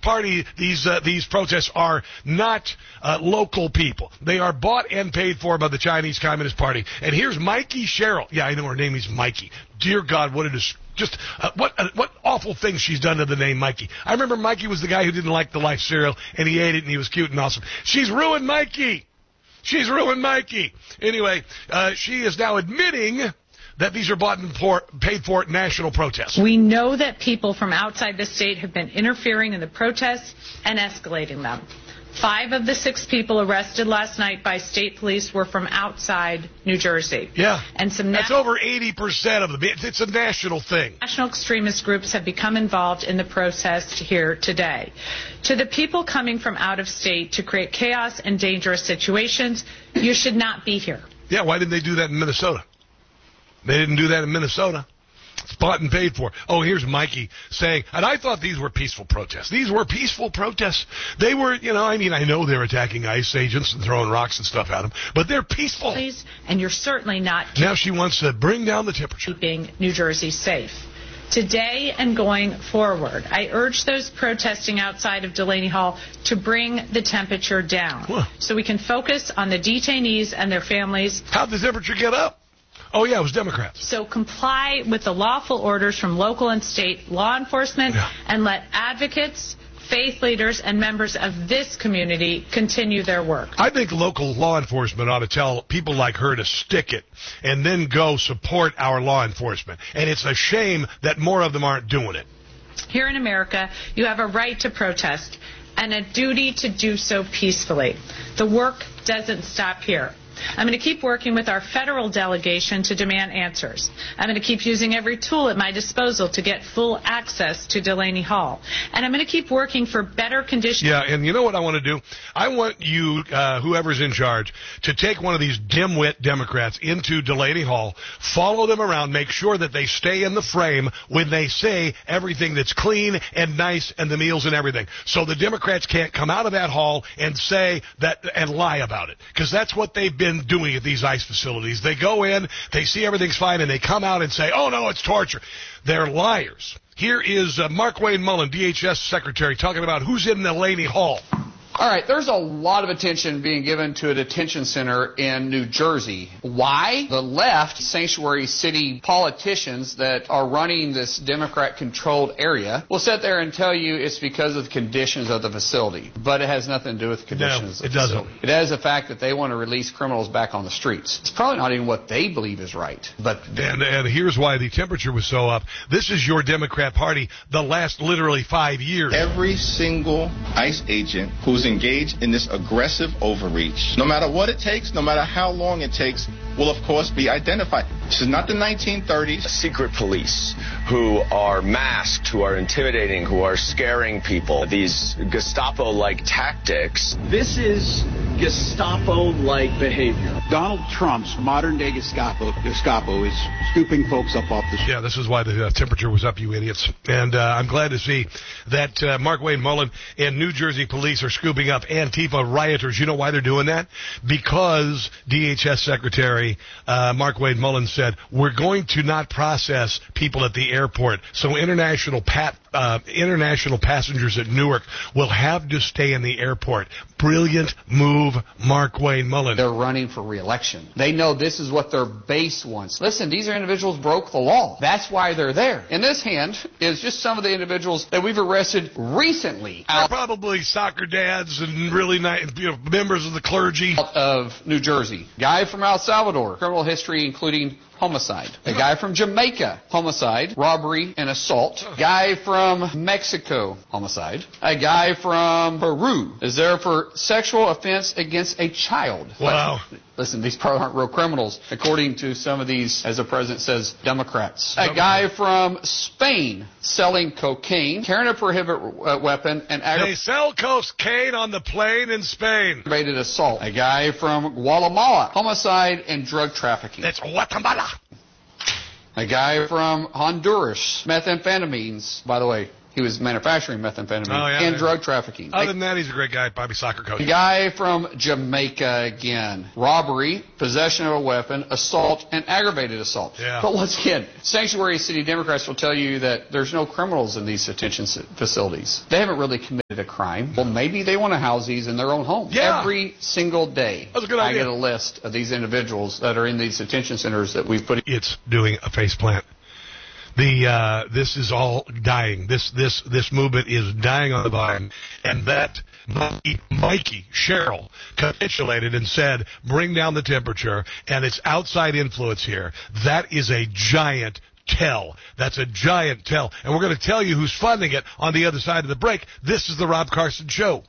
Party, these protests are not local people. They are bought and paid for by the Chinese Communist Party. And here's Mikey Sherrill. Yeah, I know her name is Mikey. Dear God, what what awful things she's done to the name Mikey. I remember Mikey was the guy who didn't like the Life cereal, and he ate it, and he was cute and awesome. She's ruined Mikey. She's ruined Mikey. Anyway, she is now admitting that these are bought and paid for national protests. We know that people from outside the state have been interfering in the protests and escalating them. 5 of the 6 people arrested last night by state police were from outside New Jersey. Yeah, and that's over 80% of them. It's a national thing. National extremist groups have become involved in the protest here today. To the people coming from out of state to create chaos and dangerous situations, you should not be here. Yeah, why didn't they do that in Minnesota? They didn't do that in Minnesota. It's bought and paid for. Oh, here's Mikey saying, and I thought these were peaceful protests. These were peaceful protests. They were, I know they're attacking ICE agents and throwing rocks and stuff at them, but they're peaceful. And you're certainly not. Now she wants to bring down the temperature. Keeping New Jersey safe. Today and going forward, I urge those protesting outside of Delaney Hall to bring the temperature down so we can focus on the detainees and their families. How'd the temperature get up? Oh, yeah, it was Democrats. So comply with the lawful orders from local and state law enforcement and let advocates, faith leaders, and members of this community continue their work. I think local law enforcement ought to tell people like her to stick it and then go support our law enforcement. And it's a shame that more of them aren't doing it. Here in America, you have a right to protest and a duty to do so peacefully. The work doesn't stop here. I'm going to keep working with our federal delegation to demand answers. I'm going to keep using every tool at my disposal to get full access to Delaney Hall. And I'm going to keep working for better conditions. Yeah, and you know what I want to do? I want you, whoever's in charge, to take one of these dimwit Democrats into Delaney Hall, follow them around, make sure that they stay in the frame when they say everything that's clean and nice and the meals and everything. So the Democrats can't come out of that hall and say that and lie about it. Because that's what they've been doing at these ICE facilities. They go in, they see everything's fine, and they come out and say, oh, no, it's torture. They're liars. Here is Markwayne Mullin, DHS Secretary, talking about who's in Delaney Hall. All right, there's a lot of attention being given to a detention center in New Jersey. Why? The left, sanctuary city politicians that are running this Democrat-controlled area will sit there and tell you it's because of the conditions of the facility. But it has nothing to do with the conditions of the facility. It has the fact that they want to release criminals back on the streets. It's probably not even what they believe is right. And here's why the temperature was so up. This is your Democrat Party the last literally 5 years. Every single ICE agent who's engaged in this aggressive overreach, no matter what it takes, no matter how long it takes, will of course be identified. This is not the 1930s. Secret police who are masked, who are intimidating, who are scaring people. These Gestapo-like tactics. This is Gestapo-like behavior. Donald Trump's modern-day Gestapo is scooping folks up off the street. Yeah, this is why the temperature was up, you idiots. And I'm glad to see that Markwayne Mullin and New Jersey police are scooping up Antifa rioters. You know why they're doing that? Because DHS Secretary Markwayne Mullin said, we're going to not process people at the airport, so international passengers at Newark will have to stay in the airport. Brilliant move, Markwayne Mullin. They're running for re-election. They know this is what their base wants. Listen, these are individuals broke the law. That's why they're there. In this hand is just some of the individuals that we've arrested recently. They're probably soccer dads and really nice, members of the clergy. Out of New Jersey. Guy from El Salvador. Criminal history including homicide. A guy from Jamaica, homicide, robbery, and assault. Guy from Mexico, homicide. A guy from Peru is there for sexual offense against a child. Wow. Listen, these probably aren't real criminals, according to some of these, as the president says, Democrats. A guy from Spain selling cocaine, carrying a prohibited weapon, and They sell cocaine on the plane in Spain. Aggravated assault. A guy from Guatemala, homicide and drug trafficking. That's Guatemala. A guy from Honduras, methamphetamines, by the way, He was manufacturing methamphetamine and drug trafficking. Other than that, he's a great guy, probably soccer coach. The guy from Jamaica again. Robbery, possession of a weapon, assault, and aggravated assault. Yeah. But once again, Sanctuary City Democrats will tell you that there's no criminals in these detention facilities. They haven't really committed a crime. Well, maybe they want to house these in their own home. Yeah. Every single day, That's a good idea. I get a list of these individuals that are in these detention centers that we've put. It's doing a faceplant. This is all dying. This movement is dying on the vine, and that Mikey Sherrill capitulated and said, "Bring down the temperature," and it's outside influence here. That is a giant tell. That's a giant tell, and we're going to tell you who's funding it on the other side of the break. This is the Rob Carson Show.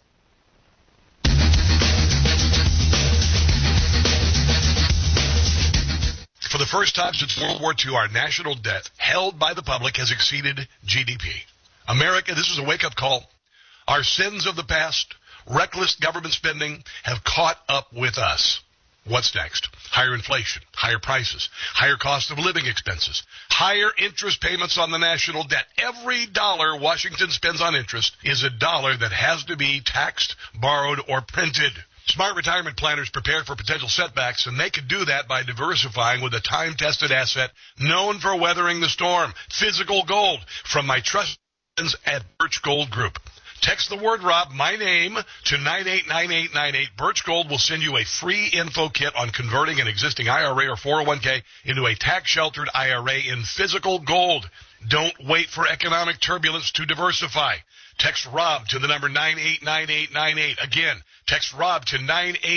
For the first time since World War II, our national debt held by the public has exceeded GDP. America, this is a wake-up call. Our sins of the past, reckless government spending, have caught up with us. What's next? Higher inflation, higher prices, higher cost of living expenses, higher interest payments on the national debt. Every dollar Washington spends on interest is a dollar that has to be taxed, borrowed, or printed. Smart retirement planners prepare for potential setbacks, and they can do that by diversifying with a time-tested asset known for weathering the storm, physical gold, from my trusted friends at Birch Gold Group. Text the word Rob, my name, to 989898. Birch Gold will send you a free info kit on converting an existing IRA or 401k into a tax-sheltered IRA in physical gold. Don't wait for economic turbulence to diversify. Text Rob to the number 989898. Again, text Rob to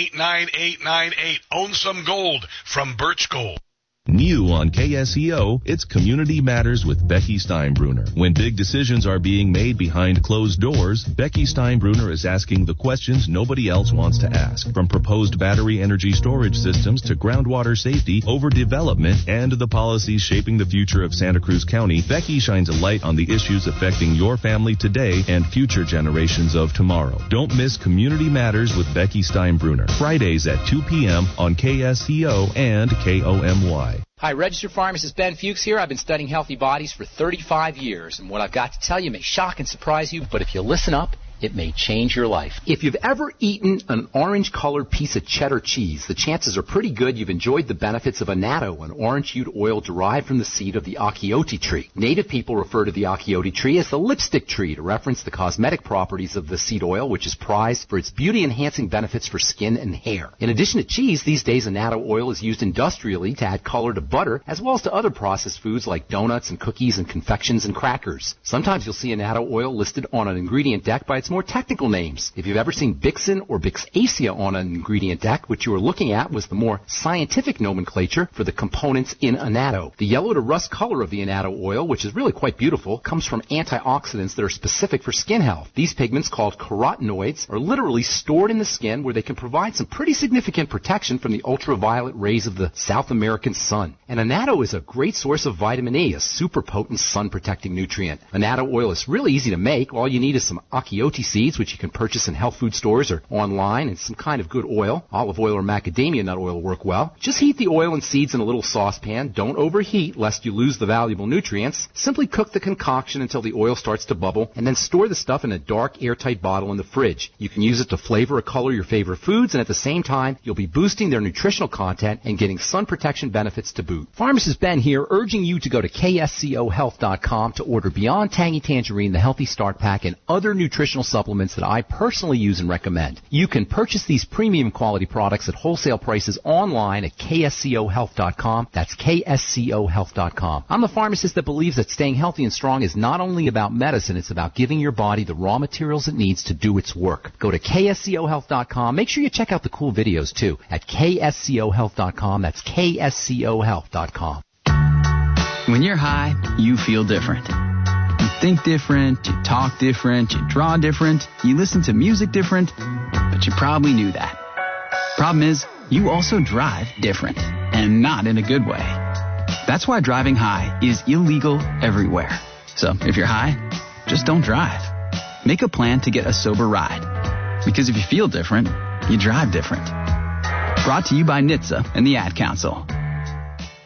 989898. Own some gold from Birch Gold. New on KSEO, it's Community Matters with Becky Steinbruner. When big decisions are being made behind closed doors, Becky Steinbruner is asking the questions nobody else wants to ask. From proposed battery energy storage systems to groundwater safety, overdevelopment, and the policies shaping the future of Santa Cruz County, Becky shines a light on the issues affecting your family today and future generations of tomorrow. Don't miss Community Matters with Becky Steinbruner. Fridays at 2 p.m. on KSEO and KOMY. Hi, registered pharmacist Ben Fuchs here. I've been studying healthy bodies for 35 years, and what I've got to tell you may shock and surprise you, but if you listen up, it may change your life. If you've ever eaten an orange-colored piece of cheddar cheese, the chances are pretty good you've enjoyed the benefits of annatto, an orange-hued oil derived from the seed of the achiote tree. Native people refer to the achiote tree as the lipstick tree to reference the cosmetic properties of the seed oil, which is prized for its beauty-enhancing benefits for skin and hair. In addition to cheese, these days annatto oil is used industrially to add color to butter, as well as to other processed foods like donuts and cookies and confections and crackers. Sometimes you'll see annatto oil listed on an ingredient deck by its more technical names. If you've ever seen Bixin or Bixacea on an ingredient deck, what you were looking at was the more scientific nomenclature for the components in annatto. The yellow to rust color of the annatto oil, which is really quite beautiful, comes from antioxidants that are specific for skin health. These pigments, called carotenoids, are literally stored in the skin where they can provide some pretty significant protection from the ultraviolet rays of the South American sun. And annatto is a great source of vitamin E, a super potent sun-protecting nutrient. Annatto oil is really easy to make. All you need is some achiote seeds, which you can purchase in health food stores or online, and some kind of good oil. Olive oil or macadamia nut oil will work well. Just heat the oil and seeds in a little saucepan. Don't overheat lest you lose the valuable nutrients. Simply cook the concoction until the oil starts to bubble, and then store the stuff in a dark, airtight bottle in the fridge. You can use it to flavor or color your favorite foods, and at the same time, you'll be boosting their nutritional content and getting sun protection benefits to boot. Pharmacist Ben here, urging you to go to KSCOHealth.com to order Beyond Tangy Tangerine, the Healthy Start Pack, and other nutritional supplements that I personally use and recommend. You can purchase these premium quality products at wholesale prices online at KSCOHealth.com. That's KSCOHealth.com. I'm the pharmacist that believes that staying healthy and strong is not only about medicine, it's about giving your body the raw materials it needs to do its work. Go to KSCOHealth.com. Make sure you check out the cool videos too at KSCOHealth.com. That's KSCOHealth.com. When you're high, you feel different. You think different, you talk different, you draw different, you listen to music different, but you probably knew that. Problem is, you also drive different, and not in a good way. That's why driving high is illegal everywhere. So if you're high, just don't drive. Make a plan to get a sober ride. Because if you feel different, you drive different. Brought to you by NHTSA and the Ad Council.